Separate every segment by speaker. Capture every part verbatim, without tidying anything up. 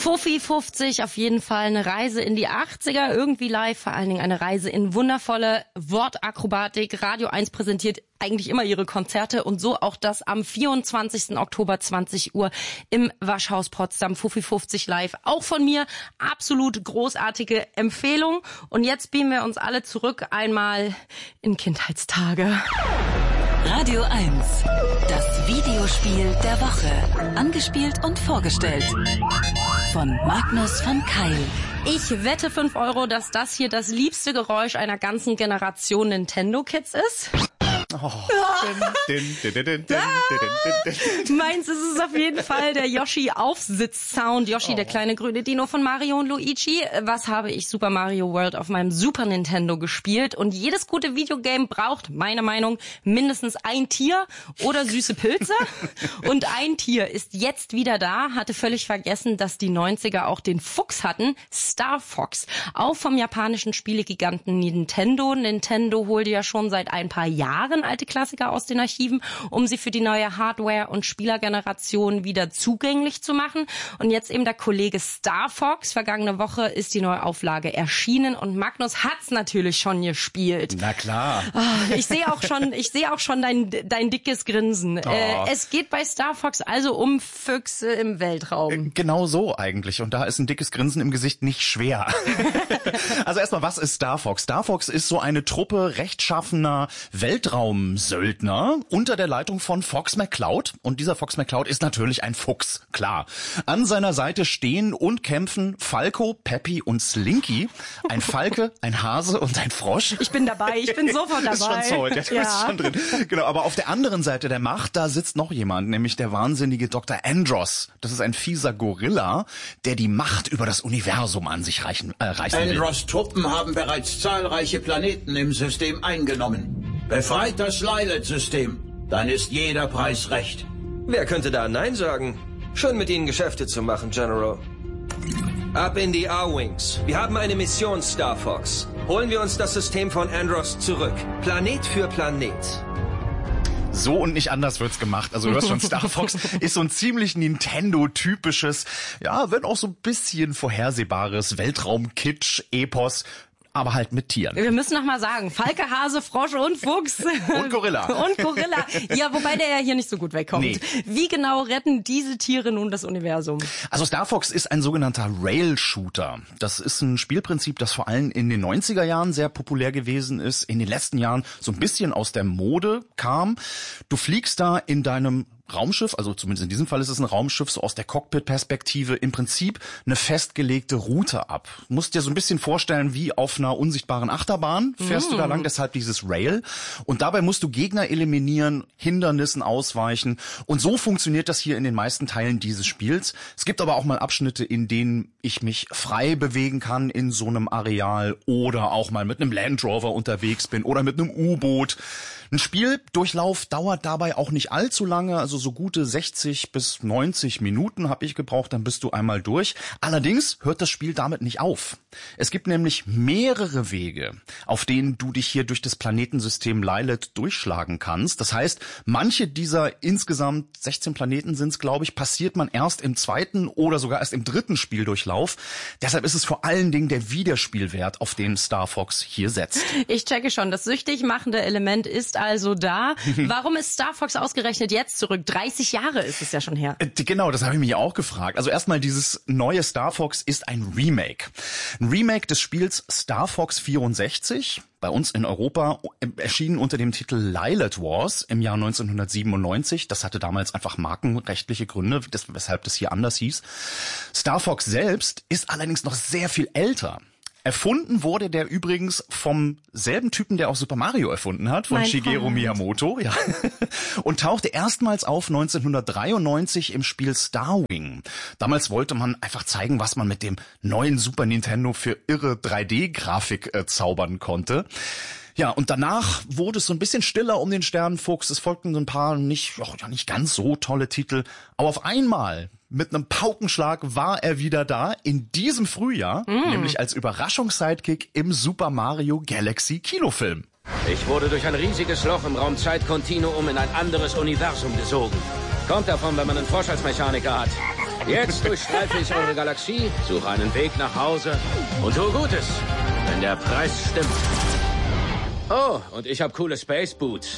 Speaker 1: Fuffi fünfzig, auf jeden Fall eine Reise in die achtziger, irgendwie live, vor allen Dingen eine Reise in wundervolle Wortakrobatik. Radio eins präsentiert eigentlich immer ihre Konzerte und so auch das am vierundzwanzigsten Oktober zwanzig Uhr im Waschhaus Potsdam. Fuffi fünfzig live, auch von mir, absolut großartige Empfehlung. Und jetzt beamen wir uns alle zurück einmal in Kindheitstage.
Speaker 2: Radio eins, das Videospiel der Woche. Angespielt und vorgestellt von Magnus von Keil.
Speaker 1: Ich wette fünf Euro, dass das hier das liebste Geräusch einer ganzen Generation Nintendo-Kids ist.
Speaker 3: Oh. Din, din, din, din, din, din, din.
Speaker 1: Meins ist es auf jeden Fall der Yoshi-Aufsitz-Sound. Yoshi, oh. Der kleine grüne Dino von Mario und Luigi. Was habe ich Super Mario World auf meinem Super Nintendo gespielt? Und jedes gute Videogame braucht, meiner Meinung, mindestens ein Tier oder süße Pilze. Und ein Tier ist jetzt wieder da. Hatte völlig vergessen, dass die neunziger auch den Fuchs hatten. Star Fox. Auch vom japanischen Spielegiganten Nintendo. Nintendo holte ja schon seit ein paar Jahren alte Klassiker aus den Archiven, um sie für die neue Hardware- und Spielergeneration wieder zugänglich zu machen. Und jetzt eben der Kollege Star Fox. Vergangene Woche ist die neue Auflage erschienen und Magnus hat's natürlich schon gespielt.
Speaker 3: Na klar.
Speaker 1: Oh, ich sehe auch schon, ich sehe auch schon dein, dein dickes Grinsen.
Speaker 3: Oh.
Speaker 1: Äh, es geht bei Star Fox also um Füchse im Weltraum.
Speaker 3: Genau so eigentlich. Und da ist ein dickes Grinsen im Gesicht nicht schwer. Also erstmal, was ist Star Fox? Star Fox ist so eine Truppe rechtschaffener Weltraumsöldner unter der Leitung von Fox McCloud. Und dieser Fox McCloud ist natürlich ein Fuchs, klar. An seiner Seite stehen und kämpfen Falco, Peppy und Slinky. Ein Falke, ein Hase und ein Frosch.
Speaker 1: Ich bin dabei, ich bin sofort dabei.
Speaker 3: Ist schon sold, der
Speaker 1: ja.
Speaker 3: ist schon drin. Genau, aber auf der anderen Seite der Macht, da sitzt noch jemand, nämlich der wahnsinnige Doktor Andross. Das ist ein fieser Gorilla, der die Macht über das Universum an sich reichen, äh, reißen will.
Speaker 4: Andross' Truppen haben bereits zahlreiche Planeten im System eingenommen. Befreit das Lylat-System, dann ist jeder Preis recht.
Speaker 5: Wer könnte da Nein sagen? Schön mit Ihnen Geschäfte zu machen, General. Ab in die A-Wings. Wir haben eine Mission, Star Fox. Holen wir uns das System von Andross zurück. Planet für Planet.
Speaker 3: So und nicht anders wird's gemacht. Also du hörst schon, Star Fox ist so ein ziemlich Nintendo-typisches, ja, wenn auch so ein bisschen vorhersehbares Weltraum-Kitsch-Epos, aber halt mit Tieren.
Speaker 1: Wir müssen noch mal sagen, Falke, Hase, Frosch und Fuchs.
Speaker 3: Und Gorilla.
Speaker 1: Und Gorilla. Ja, wobei der ja hier nicht so gut wegkommt.
Speaker 3: Nee.
Speaker 1: Wie genau retten diese Tiere nun das Universum?
Speaker 3: Also Star Fox ist ein sogenannter Rail-Shooter. Das ist ein Spielprinzip, das vor allem in den neunziger Jahren sehr populär gewesen ist, in den letzten Jahren so ein bisschen aus der Mode kam. Du fliegst da in deinem Raumschiff, also zumindest in diesem Fall ist es ein Raumschiff, so aus der Cockpit-Perspektive, im Prinzip eine festgelegte Route ab. Du musst dir so ein bisschen vorstellen, wie auf einer unsichtbaren Achterbahn fährst mm. du da lang, deshalb dieses Rail. Und dabei musst du Gegner eliminieren, Hindernissen ausweichen. Und so funktioniert das hier in den meisten Teilen dieses Spiels. Es gibt aber auch mal Abschnitte, in denen ich mich frei bewegen kann in so einem Areal oder auch mal mit einem Land Rover unterwegs bin oder mit einem U-Boot. Ein Spieldurchlauf dauert dabei auch nicht allzu lange, also so gute sechzig bis neunzig Minuten habe ich gebraucht, dann bist du einmal durch. Allerdings hört das Spiel damit nicht auf. Es gibt nämlich mehrere Wege, auf denen du dich hier durch das Planetensystem Lylat durchschlagen kannst. Das heißt, manche dieser insgesamt sechzehn Planeten sind es, glaube ich, passiert man erst im zweiten oder sogar erst im dritten Spieldurchlauf. Deshalb ist es vor allen Dingen der Wiederspielwert, auf den Star Fox hier setzt.
Speaker 1: Ich checke schon, das süchtig machende Element ist also da. Warum ist Star Fox ausgerechnet jetzt zurück? dreißig Jahre ist es ja schon her.
Speaker 3: Genau, das habe ich mich auch gefragt. Also erstmal, dieses neue Star Fox ist ein Remake. Ein Remake des Spiels Star Fox vierundsechzig, bei uns in Europa erschienen unter dem Titel Lylat Wars im Jahr neunzehnhundertsiebenundneunzig. Das hatte damals einfach markenrechtliche Gründe, weshalb das hier anders hieß. Star Fox selbst ist allerdings noch sehr viel älter. Erfunden wurde der übrigens vom selben Typen, der auch Super Mario erfunden hat, von
Speaker 1: mein
Speaker 3: Shigeru
Speaker 1: Freund.
Speaker 3: Miyamoto, ja. Und tauchte erstmals auf neunzehnhundertdreiundneunzig im Spiel Starwing. Damals wollte man einfach zeigen, was man mit dem neuen Super Nintendo für irre drei D-Grafik äh, zaubern konnte. Ja, und danach wurde es so ein bisschen stiller um den Sternenfuchs. Es folgten so ein paar nicht, oh, ja, nicht ganz so tolle Titel. Aber auf einmal, mit einem Paukenschlag, war er wieder da in diesem Frühjahr, mm. nämlich als Überraschungssidekick im Super Mario Galaxy Kinofilm.
Speaker 6: Ich wurde durch ein riesiges Loch im Raum-Zeit-Kontinuum in ein anderes Universum gesogen. Kommt davon, wenn man einen Frosch als Mechaniker hat. Jetzt durchstreife ich eure Galaxie, suche einen Weg nach Hause und tue Gutes, wenn der Preis stimmt. Oh, und ich habe coole Space Boots.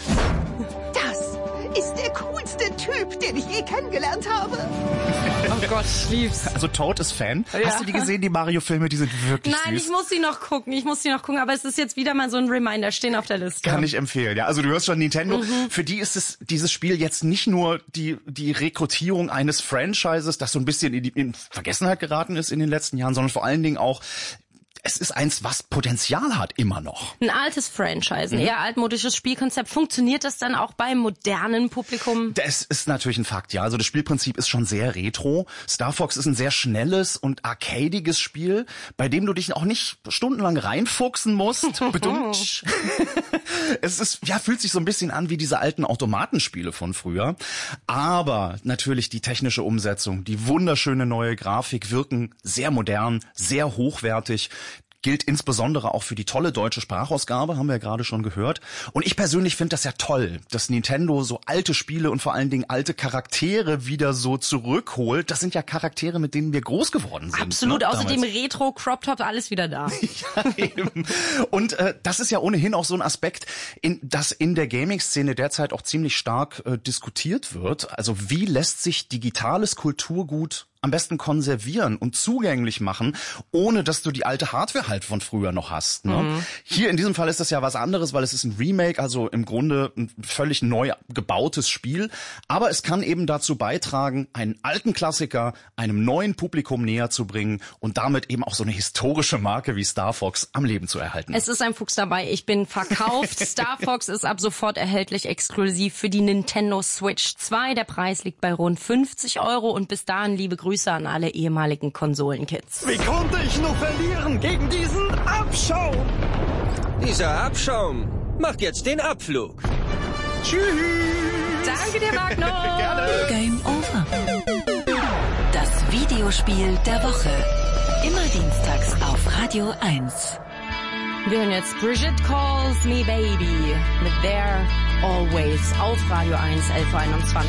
Speaker 7: Das ist der coolste Typ, den ich je kennengelernt habe.
Speaker 1: Oh Gott, ich lieb's.
Speaker 3: Also Toad ist Fan.
Speaker 1: Ja.
Speaker 3: Hast du die gesehen, die Mario-Filme? Die sind wirklich
Speaker 1: Nein,
Speaker 3: süß.
Speaker 1: ich muss die noch gucken. Ich muss die noch gucken. Aber es ist jetzt wieder mal so ein Reminder. Stehen auf der Liste.
Speaker 3: Kann ich empfehlen, ja. Also du hörst schon, Nintendo,
Speaker 1: Mhm.
Speaker 3: für die ist es dieses Spiel jetzt nicht nur die die Rekrutierung eines Franchises, das so ein bisschen in, die, in Vergessenheit geraten ist in den letzten Jahren, sondern vor allen Dingen auch, es ist eins, was Potenzial hat, immer noch.
Speaker 1: Ein altes Franchise, ein
Speaker 3: Mhm.
Speaker 1: eher altmodisches Spielkonzept. Funktioniert das dann auch beim modernen Publikum?
Speaker 3: Das ist natürlich ein Fakt, ja. Also das Spielprinzip ist schon sehr retro. Star Fox ist ein sehr schnelles und arcadiges Spiel, bei dem du dich auch nicht stundenlang reinfuchsen musst. Bedummt. Es ist, ja, fühlt sich so ein bisschen an wie diese alten Automatenspiele von früher. Aber natürlich die technische Umsetzung, die wunderschöne neue Grafik wirken sehr modern, sehr hochwertig. Gilt insbesondere auch für die tolle deutsche Sprachausgabe, haben wir ja gerade schon gehört. Und ich persönlich finde das ja toll, dass Nintendo so alte Spiele und vor allen Dingen alte Charaktere wieder so zurückholt. Das sind ja Charaktere, mit denen wir groß geworden sind.
Speaker 1: Absolut,
Speaker 3: ne,
Speaker 1: außerdem
Speaker 3: damals.
Speaker 1: Retro, Crop Top, alles wieder da.
Speaker 3: Ja, eben. Und äh, das ist ja ohnehin auch so ein Aspekt, in, das in der Gaming-Szene derzeit auch ziemlich stark äh, diskutiert wird. Also wie lässt sich digitales Kulturgut am besten konservieren und zugänglich machen, ohne dass du die alte Hardware halt von früher noch hast. Ne? Mhm. Hier in diesem Fall ist das ja was anderes, weil es ist ein Remake, also im Grunde ein völlig neu gebautes Spiel. Aber es kann eben dazu beitragen, einen alten Klassiker einem neuen Publikum näher zu bringen und damit eben auch so eine historische Marke wie Star Fox am Leben zu erhalten.
Speaker 1: Es ist ein Fuchs dabei. Ich bin verkauft. Star Fox ist ab sofort erhältlich exklusiv für die Nintendo Switch zwei. Der Preis liegt bei rund fünfzig Euro und bis dahin liebe Grüße an alle ehemaligen Konsolenkids.
Speaker 8: Wie konnte ich nur verlieren gegen diesen Abschaum?
Speaker 5: Dieser Abschaum macht jetzt den Abflug.
Speaker 8: Tschüss.
Speaker 1: Danke dir, Magnus.
Speaker 3: Gerne.
Speaker 2: Game over. Das Videospiel der Woche. Immer dienstags auf Radio eins.
Speaker 1: Wir hören jetzt Brigitte Calls Me Baby mit There Always auf Radio eins, elf Uhr einundzwanzig.